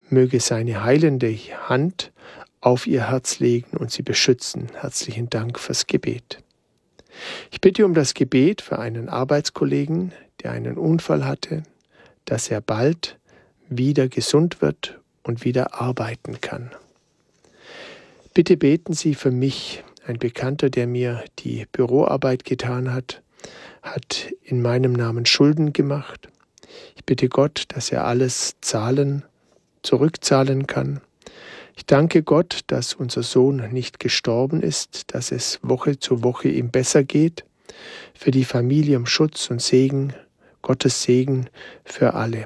möge seine heilende Hand auf ihr Herz legen und sie beschützen. Herzlichen Dank fürs Gebet. Ich bitte um das Gebet für einen Arbeitskollegen, der einen Unfall hatte, dass er bald wieder gesund wird und wieder arbeiten kann. Bitte beten Sie für mich. Ein Bekannter, der mir die Büroarbeit getan hat, hat in meinem Namen Schulden gemacht. Ich bitte Gott, dass er alles zurückzahlen kann. Ich danke Gott, dass unser Sohn nicht gestorben ist, dass es Woche zu Woche ihm besser geht. Für die Familie um Schutz und Segen, Gottes Segen für alle.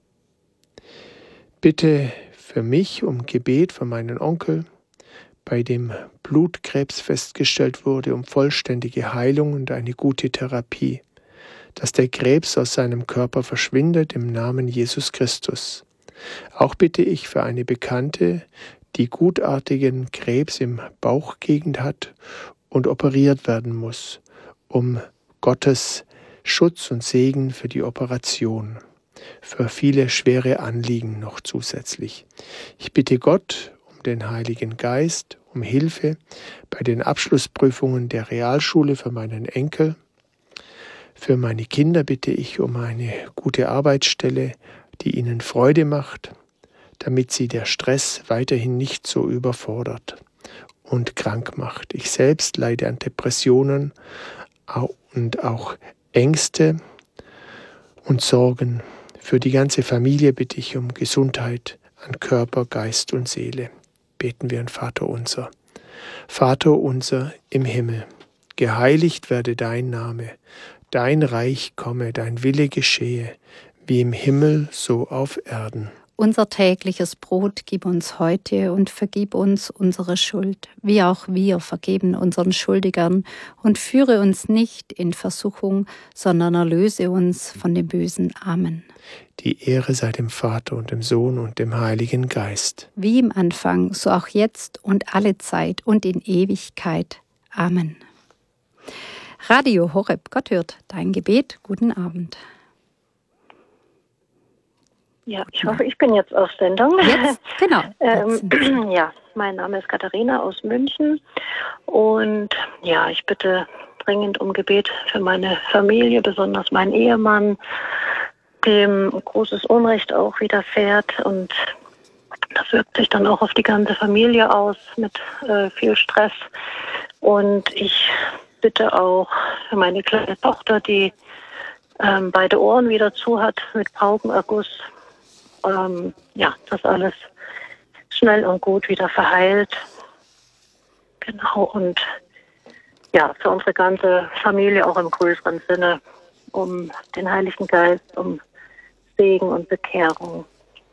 Bitte für mich um Gebet für meinen Onkel, bei dem Blutkrebs festgestellt wurde, um vollständige Heilung und eine gute Therapie, dass der Krebs aus seinem Körper verschwindet im Namen Jesus Christus. Auch bitte ich für eine Bekannte, die gutartigen Krebs im Bauchgegend hat und operiert werden muss, um Gottes Schutz und Segen für die Operation, für viele schwere Anliegen noch zusätzlich. Ich bitte Gott um den Heiligen Geist, um Hilfe bei den Abschlussprüfungen der Realschule für meinen Enkel. Für meine Kinder bitte ich um eine gute Arbeitsstelle, die ihnen Freude macht, damit sie der Stress weiterhin nicht so überfordert und krank macht. Ich selbst leide an Depressionen und auch Ängste und Sorgen. Für die ganze Familie bitte ich um Gesundheit an Körper, Geist und Seele. Beten wir ein Vaterunser. Vater unser im Himmel, geheiligt werde dein Name, dein Reich komme, dein Wille geschehe, wie im Himmel, so auf Erden. Unser tägliches Brot gib uns heute und vergib uns unsere Schuld, wie auch wir vergeben unseren Schuldigern, und führe uns nicht in Versuchung, sondern erlöse uns von dem Bösen. Amen. Die Ehre sei dem Vater und dem Sohn und dem Heiligen Geist. Wie im Anfang, so auch jetzt und alle Zeit und in Ewigkeit. Amen. Radio Horeb, Gott hört dein Gebet. Guten Abend. Ja, ich hoffe, ich bin jetzt auf Sendung. Jetzt, genau. Ja, mein Name ist Katharina aus München und ja, ich bitte dringend um Gebet für meine Familie, besonders meinen Ehemann, dem großes Unrecht auch widerfährt, und das wirkt sich dann auch auf die ganze Familie aus mit viel Stress. Und ich bitte auch für meine kleine Tochter, die beide Ohren wieder zu hat mit Paukenerguss, dass alles schnell und gut wieder verheilt. Genau, und ja, für unsere ganze Familie auch im größeren Sinne, um den Heiligen Geist, um Segen und Bekehrung.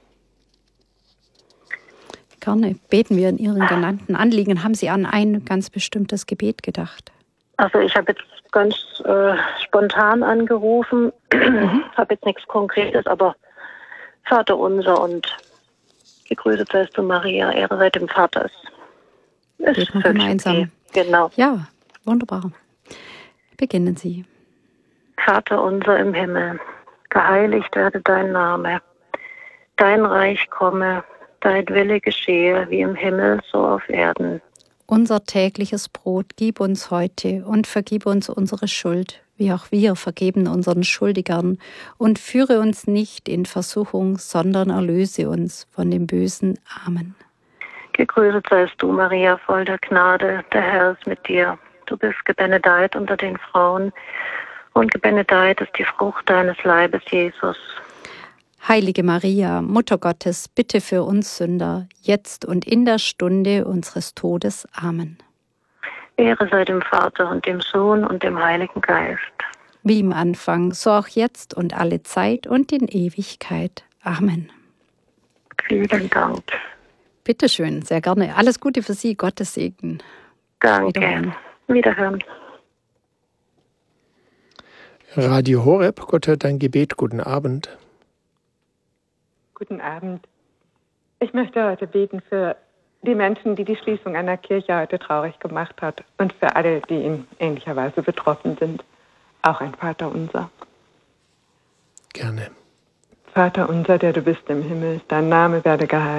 Gerne beten wir in Ihren genannten Anliegen. Haben Sie an ein ganz bestimmtes Gebet gedacht? Also ich habe jetzt ganz spontan angerufen, habe jetzt nichts Konkretes, aber Vater unser und gegrüßet seist du, Maria, Ehre sei dem Vater. Beten wir gemeinsam. Okay. Genau. Ja, wunderbar. Beginnen Sie. Vater unser im Himmel, geheiligt werde dein Name, dein Reich komme, dein Wille geschehe, wie im Himmel, so auf Erden. Unser tägliches Brot gib uns heute und vergib uns unsere Schuld, wie auch wir vergeben unseren Schuldigern, und führe uns nicht in Versuchung, sondern erlöse uns von dem Bösen. Amen. Gegrüßet seist du, Maria, voll der Gnade, der Herr ist mit dir. Du bist gebenedeit unter den Frauen, und gebenedeit ist die Frucht deines Leibes, Jesus. Heilige Maria, Mutter Gottes, bitte für uns Sünder, jetzt und in der Stunde unseres Todes. Amen. Ehre sei dem Vater und dem Sohn und dem Heiligen Geist. Wie im Anfang, so auch jetzt und alle Zeit und in Ewigkeit. Amen. Vielen Dank. Bitte schön, sehr gerne. Alles Gute für Sie, Gottes Segen. Danke. Wiederhören. Radio Horeb, Gott hört dein Gebet. Guten Abend. Guten Abend. Ich möchte heute beten für die Menschen, die die Schließung einer Kirche heute traurig gemacht hat, und für alle, die in ähnlicher Weise betroffen sind. Auch ein Vaterunser. Gerne. Vater unser, der du bist im Himmel, dein Name werde geheiligt.